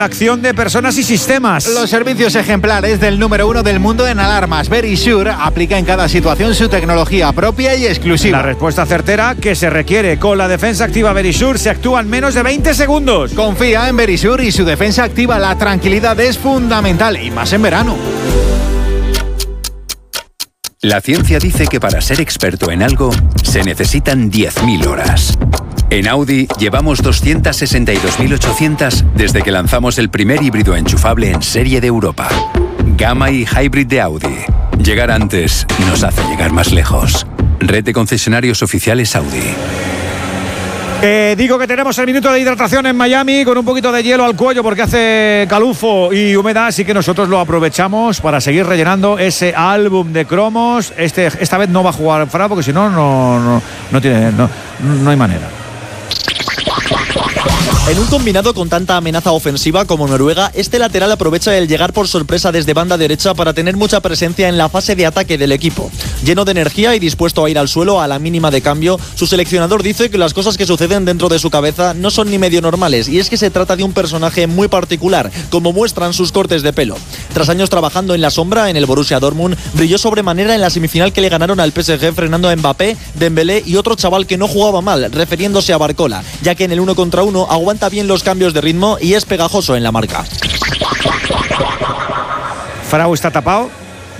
acción de personas y sistemas. Los servicios ejemplares del número 1 del mundo en alarmas, Verisure, aplica en cada situación su tecnología propia y exclusiva. La respuesta certera que se requiere. Con la defensa activa Verisure se actúa en menos de 20 segundos. Confía en Verisure y su defensa activa. La tranquilidad es fundamental, y más en verano. La ciencia dice que para ser experto en algo se necesitan 10.000 horas. En Audi llevamos 262.800 desde que lanzamos el primer híbrido enchufable en serie de Europa. Gamma y Hybrid de Audi. Llegar antes nos hace llegar más lejos. Red de concesionarios oficiales Audi. Digo que tenemos el minuto de hidratación en Miami con un poquito de hielo al cuello porque hace calufo y humedad, así que nosotros lo aprovechamos para seguir rellenando ese álbum de cromos. Esta vez no va a jugar Fra porque si no no hay manera. En un combinado con tanta amenaza ofensiva como Noruega, este lateral aprovecha el llegar por sorpresa desde banda derecha para tener mucha presencia en la fase de ataque del equipo. Lleno de energía y dispuesto a ir al suelo a la mínima de cambio, su seleccionador dice que las cosas que suceden dentro de su cabeza no son ni medio normales, y es que se trata de un personaje muy particular, como muestran sus cortes de pelo. Tras años trabajando en la sombra en el Borussia Dortmund, brilló sobremanera en la semifinal que le ganaron al PSG frenando a Mbappé, Dembélé y otro chaval que no jugaba mal, refiriéndose a Barcola, ya que en el 1 contra 1 aguanta bien los cambios de ritmo y es pegajoso en la marca. Frau está tapado.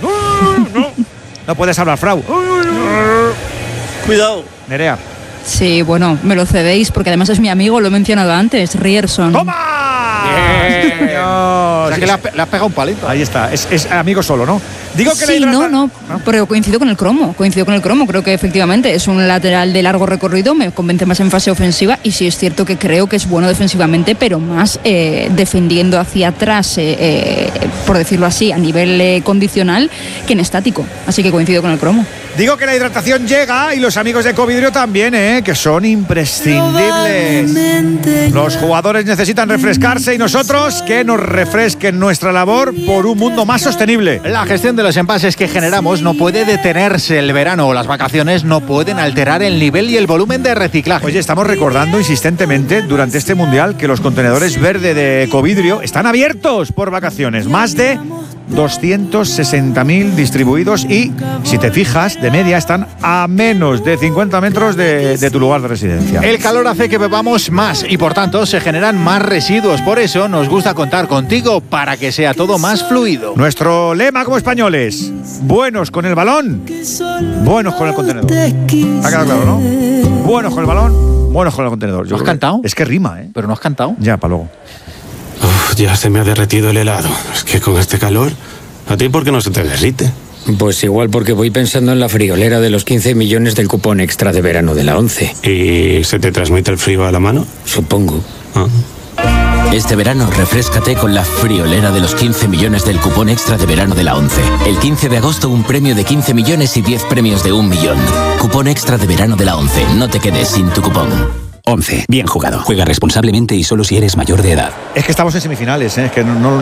No puedes hablar, Frau. Cuidado. Nerea. Sí, bueno, me lo cedéis porque además es mi amigo, lo he mencionado antes, Ryerson. ¡Toma! O sea que le has pegado un palito. Ahí está, es amigo solo, ¿no? Digo que sí, no, pero coincido con el cromo, creo que efectivamente es un lateral de largo recorrido, me convence más en fase ofensiva y sí es cierto que creo que es bueno defensivamente, pero más defendiendo hacia atrás, por decirlo así, a nivel condicional que en estático, así que coincido con el cromo. Digo que la hidratación llega y los amigos de Covidrio también, que son imprescindibles. Los jugadores necesitan refrescarse y nosotros que nos refresquen nuestra labor por un mundo más sostenible. La gestión de los envases que generamos no puede detenerse. El verano o las vacaciones no pueden alterar el nivel y el volumen de reciclaje. Oye, estamos recordando insistentemente durante este mundial que los contenedores verde de Covidrio están abiertos por vacaciones. Más de 260.000 distribuidos y, si te fijas, de media están a menos de 50 metros de tu lugar de residencia. El calor hace que bebamos más y, por tanto, se generan más residuos. Por eso nos gusta contar contigo para que sea todo más fluido. Nuestro lema como españoles: buenos con el balón, buenos con el contenedor. ¿Ha quedado claro, no? Buenos con el balón, buenos con el contenedor. ¿No has cantado? Es que rima, ¿Pero no has cantado? Ya, para luego. Ya se me ha derretido el helado. Es que con este calor, ¿a ti por qué no se te derrite? Pues igual porque voy pensando en la friolera de los 15 millones del cupón extra de verano de la 11. ¿Y se te transmite el frío a la mano? Supongo. Este verano refréscate con la friolera de los 15 millones del cupón extra de verano de la 11. El 15 de agosto un premio de 15 millones y 10 premios de 1 millón. Cupón extra de verano de la 11. No te quedes sin tu cupón. 11. Bien jugado. Juega responsablemente y solo si eres mayor de edad. Es que estamos en semifinales, es que ¿cómo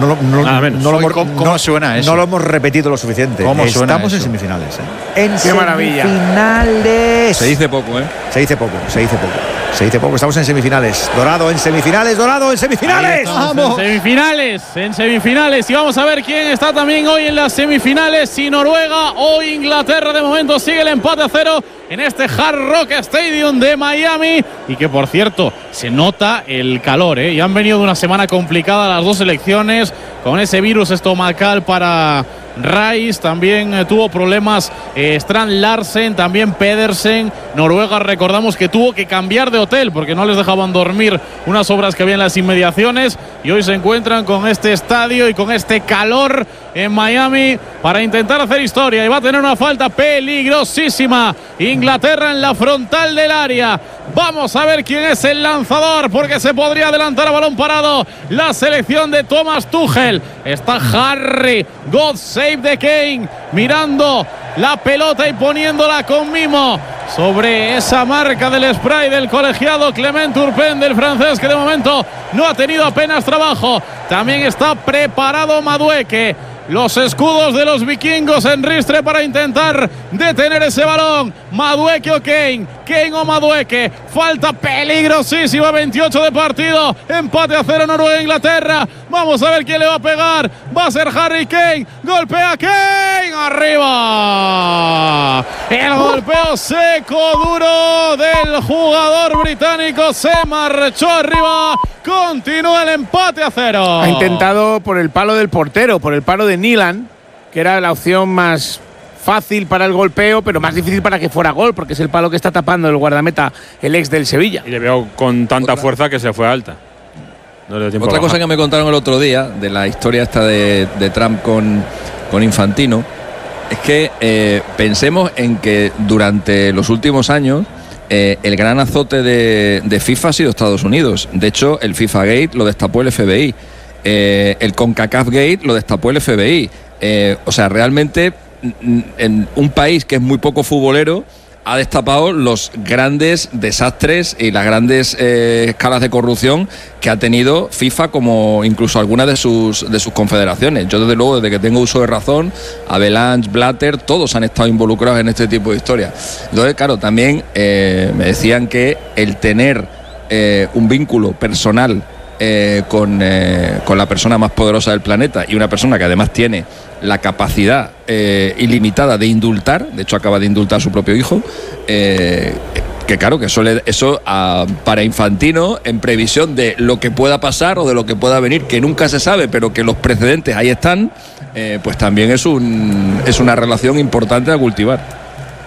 suena eso? No lo hemos repetido lo suficiente. Estamos en semifinales. ¡Qué maravilla! Semifinales. Se dice poco, Se dice poco. Estamos en semifinales. Dorado en semifinales. ¡Vamos! En semifinales. Y vamos a ver quién está también hoy en las semifinales. Si Noruega o Inglaterra. De momento sigue el empate a 0 en este Hard Rock Stadium de Miami. Y que, por cierto, se nota el calor, Y han venido de una semana complicada las dos selecciones, con ese virus estomacal para Rice, también tuvo problemas Strand Larsen, también Pedersen. Noruega, recordamos que tuvo que cambiar de hotel porque no les dejaban dormir unas obras que había en las inmediaciones, y hoy se encuentran con este estadio y con este calor en Miami para intentar hacer historia, y va a tener una falta peligrosísima Inglaterra en la frontal del área. Vamos a ver quién es el lanzador, porque se podría adelantar a balón parado la selección de Thomas Tuchel. Está Harry, God Save the King, mirando la pelota y poniéndola con mimo sobre esa marca del spray del colegiado Clement Turpin, del francés, que de momento no ha tenido apenas trabajo. También está preparado Madueke. los escudos de los vikingos en ristre para intentar detener ese balón. Madueke o Kane, Kane o Madueke, falta peligrosísima, 28 de partido, empate a 0 Noruega-Inglaterra. Vamos a ver quién le va a pegar, va a ser Harry Kane, golpea Kane, arriba. El golpeo seco, duro del jugador británico, se marchó arriba, continúa el empate a 0. Ha intentado por el palo del portero, por el palo de Nilan, que era la opción más fácil para el golpeo, pero más difícil para que fuera gol, porque es el palo que está tapando el guardameta, el ex del Sevilla. Y le veo con tanta fuerza que se fue alta. No le dio tiempo. Otra cosa que me contaron el otro día de la historia esta de Trump con Infantino es que pensemos en que durante los últimos años el gran azote de FIFA ha sido Estados Unidos. De hecho, el FIFA Gate lo destapó el FBI. El CONCACAF Gate lo destapó el FBI. O sea, realmente en un país que es muy poco futbolero ha destapado los grandes desastres y las grandes escalas de corrupción que ha tenido FIFA, como incluso algunas de sus confederaciones. Yo, desde luego, desde que tengo uso de razón, Avalanche, Blatter, todos han estado involucrados en este tipo de historias. Entonces, claro, también me decían que el tener un vínculo personal con la persona más poderosa del planeta, y una persona que además tiene la capacidad ilimitada de indultar, de hecho acaba de indultar a su propio hijo, que claro, que eso para Infantino, en previsión de lo que pueda pasar o de lo que pueda venir, que nunca se sabe, pero que los precedentes ahí están, pues también es una relación importante a cultivar.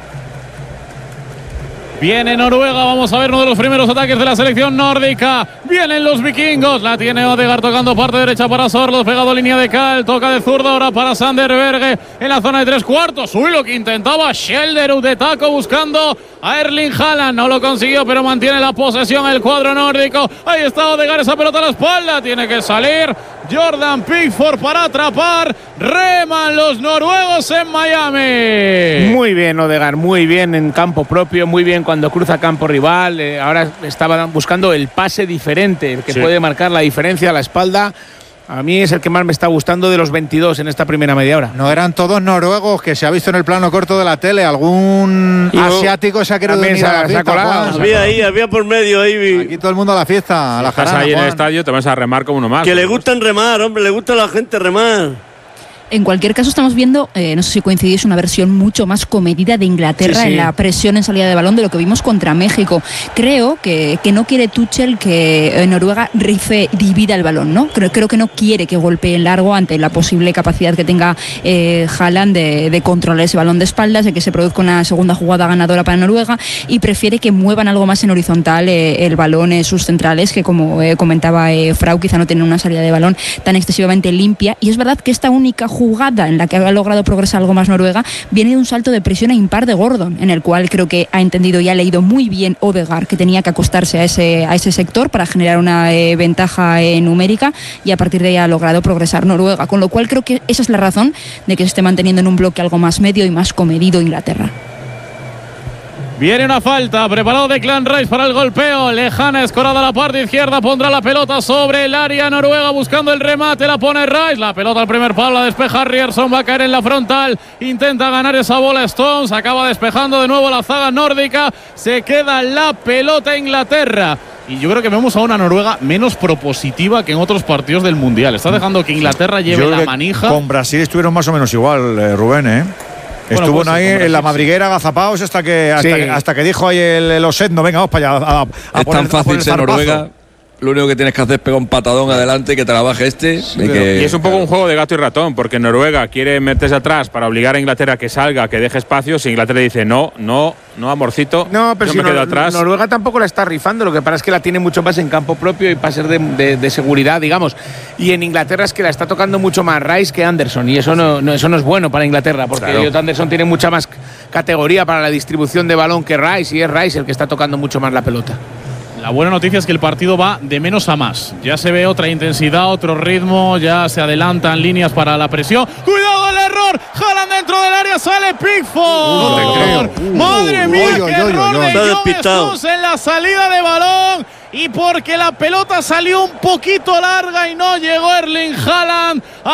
Viene Noruega, vamos a ver uno de los primeros ataques de la selección nórdica. Vienen los vikingos, la tiene Odegaard tocando parte derecha para Sorloth, pegado línea de cal, toca de zurdo ahora para Sander Berge en la zona de 3/4. Uy, lo que intentaba Schelderud de taco buscando a Erling Haaland, no lo consiguió, pero mantiene la posesión el cuadro nórdico. Ahí está Odegaard, esa pelota a la espalda, tiene que salir Jordan Pickford para atrapar. Reman los noruegos en Miami. Muy bien Odegaard, muy bien en campo propio, muy bien cuando cruza campo rival. Ahora estaba buscando el pase diferente, el que puede marcar la diferencia a la espalda. A mí es el que más me está gustando de los 22 en esta primera media hora. No eran todos noruegos, que se ha visto en el plano corto de la tele. Algún asiático se ha querido venir a la fiesta. Había por medio ahí. Aquí todo el mundo a la fiesta. A la estás ahí en el estadio, te vas a remar como uno más. Que le gustan remar, hombre, le gusta a la gente remar. En cualquier caso, estamos viendo, no sé si coincidís, una versión mucho más comedida de Inglaterra en la presión en salida de balón de lo que vimos contra México. Creo que no quiere Tuchel que Noruega divida el balón, ¿no? Creo que no quiere que golpee en largo ante la posible capacidad que tenga Haaland de controlar ese balón de espaldas, de que se produzca una segunda jugada ganadora para Noruega, y prefiere que muevan algo más en horizontal el balón sus centrales, que como comentaba Frau, quizá no tienen una salida de balón tan excesivamente limpia. Y es verdad que esta única jugada en la que ha logrado progresar algo más Noruega viene de un salto de presión a impar de Gordon, en el cual creo que ha entendido y ha leído muy bien Odegaard que tenía que acostarse a ese sector para generar una ventaja numérica, y a partir de ahí ha logrado progresar Noruega, con lo cual creo que esa es la razón de que se esté manteniendo en un bloque algo más medio y más comedido Inglaterra. Viene una falta, preparado Declan Rice para el golpeo, lejana, escorada a la parte izquierda, pondrá la pelota sobre el área noruega buscando el remate, la pone Rice, la pelota al primer palo, la despeja Ryerson, va a caer en la frontal, intenta ganar esa bola Stones, acaba despejando de nuevo la zaga nórdica, se queda la pelota Inglaterra. Y yo creo que vemos a una Noruega menos propositiva que en otros partidos del Mundial. Está dejando que Inglaterra lleve la manija. Con Brasil estuvieron más o menos igual, Rubén, Estuvo pues ahí en la madriguera agazapados hasta que dijo ahí el Osedno, venga, vamos para allá. Es tan fácil ser Noruega. Lo único que tienes que hacer es pegar un patadón adelante y que te la baje Y es un poco un juego de gato y ratón, porque Noruega quiere meterse atrás para obligar a Inglaterra a que salga, que deje espacios, y Inglaterra dice no, amorcito, no, pero yo me quedo atrás. Noruega tampoco la está rifando, lo que pasa es que la tiene mucho más en campo propio y para ser de seguridad, digamos. Y en Inglaterra es que la está tocando mucho más Rice que Anderson, y eso no es bueno para Inglaterra, porque Elliot Anderson tiene mucha más categoría para la distribución de balón que Rice, y es Rice el que está tocando mucho más la pelota. La buena noticia es que el partido va de menos a más. Ya se ve otra intensidad, otro ritmo, ya se adelantan líneas para la presión. ¡Cuidado el error! Haaland dentro del área, sale Pickford. ¡Madre mía, qué error de John Stones en la salida de balón! Y porque la pelota salió un poquito larga y no llegó Erling Haaland a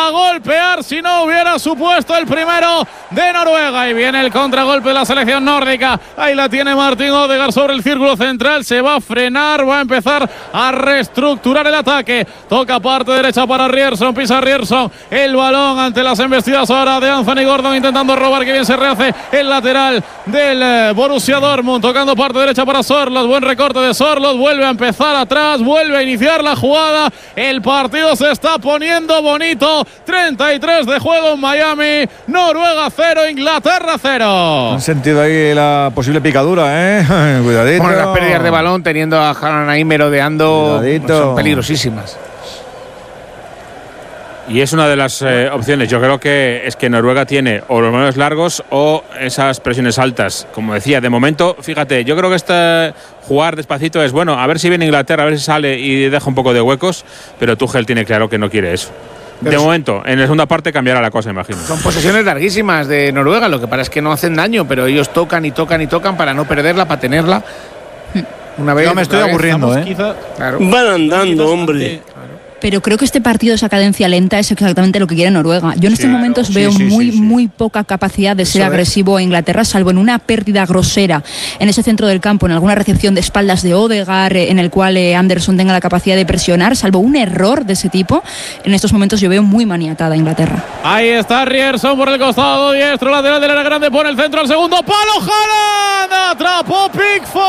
golpear si no hubiera supuesto el primero de Noruega. Y viene el contragolpe de la selección nórdica. Ahí la tiene Martin Odegaard sobre el círculo central. Se va a frenar, va a empezar a reestructurar el ataque. Toca parte derecha para Ryerson, pisa Ryerson. El balón ante las embestidas ahora de Anthony Gordon intentando robar, que bien se rehace el lateral del Borussia Dortmund. Tocando parte derecha para Sorloth. Buen recorte de Sorloth. Vuelve a empezar atrás, vuelve a iniciar la jugada. El partido se está poniendo bonito. 33 de juego en Miami. Noruega 0, Inglaterra 0. Han sentido ahí la posible picadura, ¿eh? Cuidadito. Bueno, las pérdidas de balón teniendo a Haaland ahí merodeando son peligrosísimas. Y es una de las opciones. Yo creo que es que Noruega tiene o los balones largos o esas presiones altas. Como decía, de momento, fíjate, yo creo que jugar despacito es bueno. A ver si viene Inglaterra, a ver si sale y deja un poco de huecos. Pero Tuchel tiene claro que no quiere eso. De momento, en la segunda parte cambiará la cosa, imagino. Son posesiones larguísimas de Noruega. Lo que pasa es que no hacen daño, pero ellos tocan y tocan y tocan para no perderla, para tenerla. Una vez. Yo me estoy aburriendo, ¿eh? Claro. Van andando, hombre. Pero creo que este partido, esa cadencia lenta, es exactamente lo que quiere Noruega. Yo en estos momentos veo muy poca capacidad de ser agresivo a Inglaterra, salvo en una pérdida grosera en ese centro del campo, en alguna recepción de espaldas de Odegaard, en el cual Anderson tenga la capacidad de presionar, salvo un error de ese tipo. En estos momentos yo veo muy maniatada a Inglaterra. Ahí está Ryerson por el costado diestro, lateral del área grande, pone el centro al segundo palo. Haaland atrapó Pickford.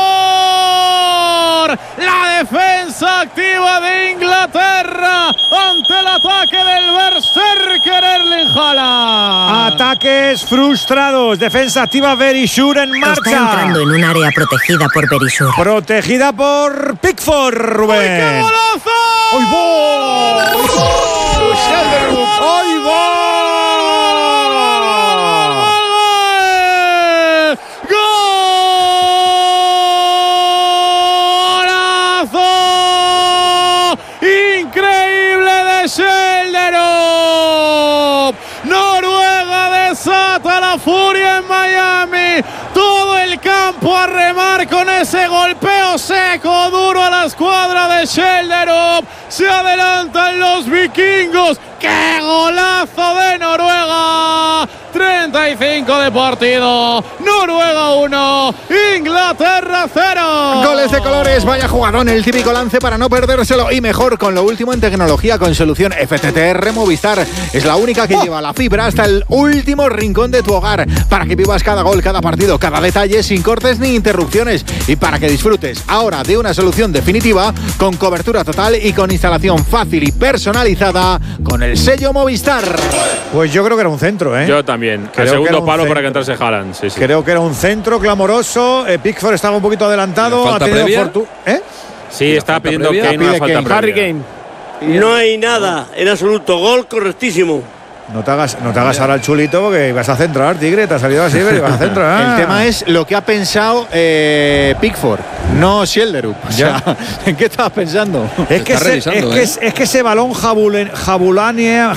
La defensa activa de Inglaterra ante el ataque del berserker Erling Haaland. Ataques frustrados. Defensa activa, Verisur en marcha. Está entrando en un área protegida por Verisur. Protegida por Pickford, Rubén. ¡Uy, qué golazo! ¡Ay, va! ¡Ay, va! Furia en Miami, todo el campo a remar con ese golpeo seco, duro a la escuadra de Schjelderup. Se adelantan los vikingos. ¡Qué golazo de Noruega! 35 de partido. Noruega 1, Inglaterra 0. Goles de colores, vaya jugadón, el típico lance para no perdérselo. Y mejor con lo último en tecnología, con solución FTTR Movistar. Es la única que lleva la fibra hasta el último rincón de tu hogar, para que vivas cada gol, cada partido, cada detalle, sin cortes ni interrupciones. Y para que disfrutes ahora de una solución definitiva, con cobertura total y con instalación fácil y personalizada, con el sello Movistar. Pues yo creo que era un centro, ¿eh? Yo también. El segundo palo para que entrase Haaland. Sí. Creo que era un centro clamoroso. Pickford estaba un poquito adelantado. ¿Falta previa? Sí, estaba pidiendo Kane una falta previa. Harry Kane. No hay nada, en absoluto. Gol correctísimo. No te hagas ahora el chulito, porque vas a centrar, Tigre. Te ha salido así, pero vas a centrar. El tema es lo que ha pensado Pickford, no Schjelderup. O sea, ¿en qué estabas pensando? Es que ese balón jabulanea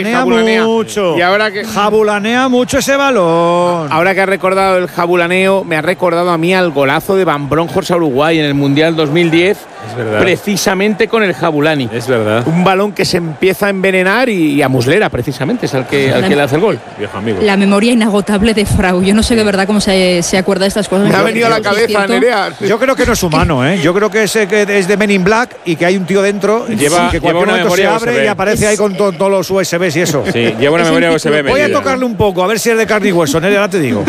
mucho. Y ahora que jabulanea mucho ese balón. Ahora que ha recordado el jabulaneo, me ha recordado a mí al golazo de Van Bronckhorst a Uruguay en el Mundial 2010. Es verdad. Precisamente con el jabulani. Es verdad. Un balón que se empieza a envenenar y a Muslera, precisamente, es al que le hace el gol. Viejo amigo. La memoria inagotable de Frau. Yo no sé de verdad cómo se acuerda de estas cosas. Me ha venido a la cabeza, Nerea. Yo creo que no es humano, ¿eh? Yo creo que es de Men in Black y que hay un tío dentro que cualquier momento se abre USB. Y aparece ahí con todos los USBs y eso. Sí, lleva una memoria USB. Voy a tocarle un poco, a ver si es de carne y hueso, Nerea, ahora te digo.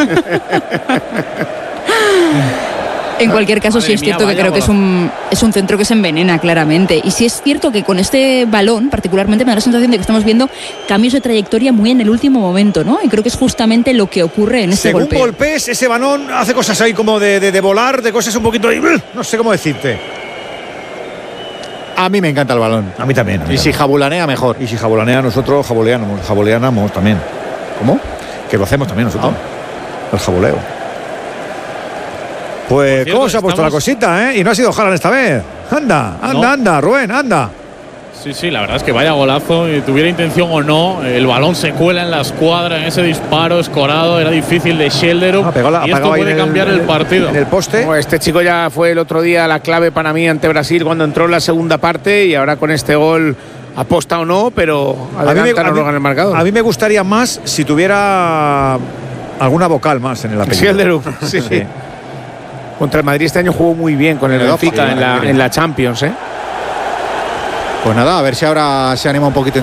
En cualquier caso, sí es cierto que creo que es un centro que se envenena claramente. Y sí es cierto que con este balón, particularmente, me da la sensación de que estamos viendo cambios de trayectoria muy en el último momento, ¿no? Y creo que es justamente lo que ocurre en este golpe. Según golpes, ese balón hace cosas ahí como de volar, de cosas un poquito ahí, no sé cómo decirte. A mí me encanta el balón. A mí también. Y si jabulanea, mejor. Y si jabulanea, nosotros jabuleamos también. ¿Cómo? Que lo hacemos también nosotros. El jabuleo. Pues, ¿cómo se ha puesto la cosita, eh? Y no ha sido Haaland esta vez. Anda, Rubén, anda. Sí, la verdad es que vaya golazo. Tuviera intención o no, el balón se cuela en la escuadra en ese disparo escorado. Era difícil de Schjelderup. Y esto puede cambiar el partido. En el poste. Bueno, este chico ya fue el otro día la clave para mí ante Brasil cuando entró en la segunda parte. Y ahora con este gol aposta o no, pero adelanta Noruega en el marcador. A mí me gustaría más si tuviera alguna vocal más en el apellido. Sí, el de sí. Contra el Madrid este año jugó muy bien con el Benfica en la Champions, ¿eh? Pues nada, a ver si ahora se anima un poquito